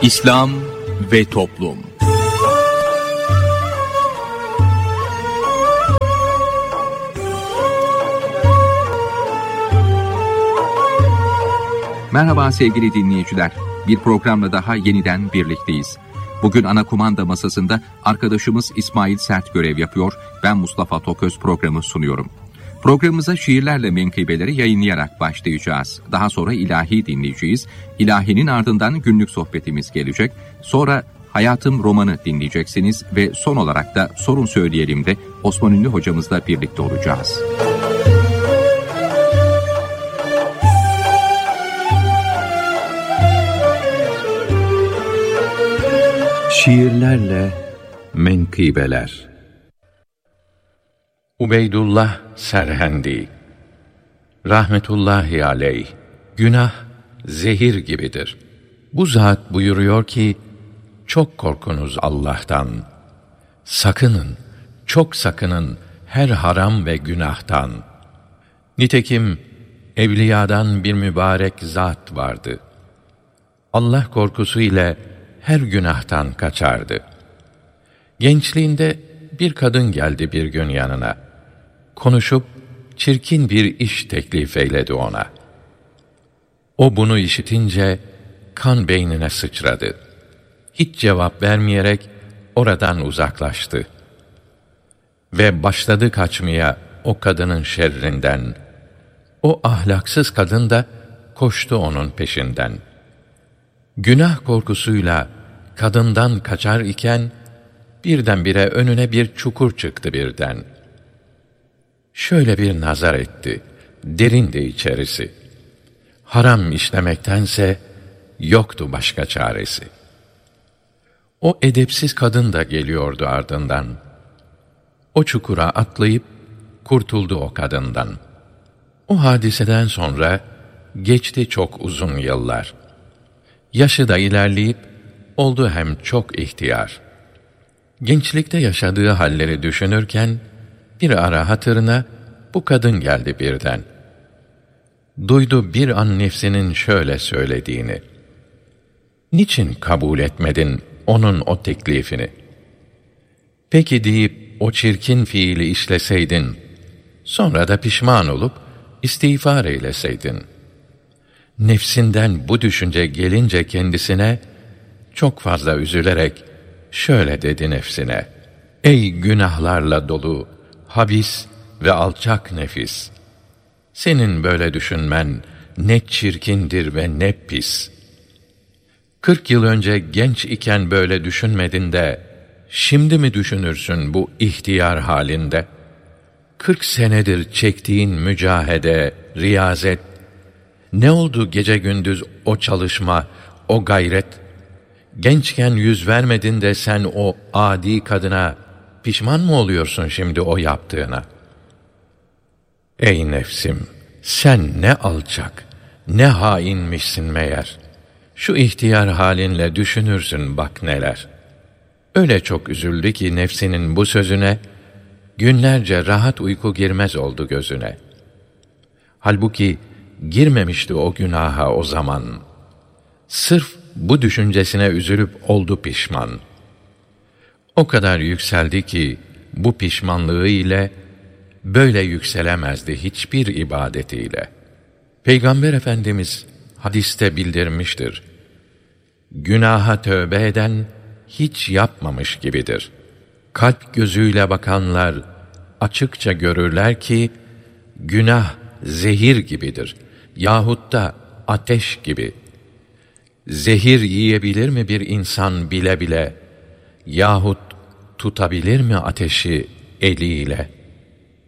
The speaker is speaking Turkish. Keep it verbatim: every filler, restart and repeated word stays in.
İslam ve Toplum. Merhaba sevgili dinleyiciler. Bir programla daha yeniden birlikteyiz. Bugün ana kumanda masasında arkadaşımız İsmail Sert görev yapıyor. Ben Mustafa Toköz programı sunuyorum. Programımıza şiirlerle menkıbeleri yayınlayarak başlayacağız. Daha sonra ilahi dinleyeceğiz. İlahinin ardından günlük sohbetimiz gelecek. Sonra Hayatım romanı dinleyeceksiniz ve son olarak da Sorun Söyleyelim de Osman Ünlü hocamızla birlikte olacağız. Şiirlerle menkıbeler. Ubeydullah Serhendi rahmetullahi aleyh, günah zehir gibidir. Bu zat buyuruyor ki, çok korkunuz Allah'tan. Sakının, çok sakının her haram ve günahtan. Nitekim evliyadan bir mübarek zat vardı. Allah korkusu ile her günahtan kaçardı. Gençliğinde bir kadın geldi bir gün yanına. Konuşup çirkin bir iş teklif eyledi ona. O bunu işitince kan beynine sıçradı. Hiç cevap vermeyerek oradan uzaklaştı. Ve başladı kaçmaya o kadının şerrinden. O ahlaksız kadın da koştu onun peşinden. Günah korkusuyla kadından kaçar iken, birdenbire önüne bir çukur çıktı birden. Şöyle bir nazar etti, derindi içerisi. Haram işlemektense yoktu başka çaresi. O edepsiz kadın da geliyordu ardından. O çukura atlayıp kurtuldu o kadından. O hadiseden sonra geçti çok uzun yıllar. Yaşı da ilerleyip oldu hem çok ihtiyar. Gençlikte yaşadığı halleri düşünürken bir ara hatırına bu kadın geldi birden. Duydu bir an nefsinin şöyle söylediğini. Niçin kabul etmedin onun o teklifini? Peki deyip o çirkin fiili işleseydin, sonra da pişman olup istiğfar eyleseydin. Nefsinden bu düşünce gelince kendisine, çok fazla üzülerek şöyle dedi nefsine: ey günahlarla dolu, habis ve alçak nefis! Senin böyle düşünmen ne çirkindir ve ne pis! Kırk yıl önce genç iken böyle düşünmedin de, şimdi mi düşünürsün bu ihtiyar halinde? Kırk senedir çektiğin mücahede, riyazet, ne oldu gece gündüz o çalışma, o gayret? Gençken yüz vermedin de sen o adi kadına pişman mı oluyorsun şimdi o yaptığına? Ey nefsim! Sen ne alçak, ne hainmişsin meğer! Şu ihtiyar halinle düşünürsün bak neler! Öyle çok üzüldü ki nefsinin bu sözüne, günlerce rahat uyku girmez oldu gözüne. Halbuki girmemişti o günaha o zaman. Sırf bu düşüncesine üzülüp oldu pişman. O kadar yükseldi ki bu pişmanlığı ile böyle yükselemezdi hiçbir ibadetiyle. Peygamber Efendimiz hadiste bildirmiştir. Günaha tövbe eden hiç yapmamış gibidir. Kalp gözüyle bakanlar açıkça görürler ki günah zehir gibidir yahut da ateş gibi. Zehir yiyebilir mi bir insan bile bile, yahut tutabilir mi ateşi eliyle?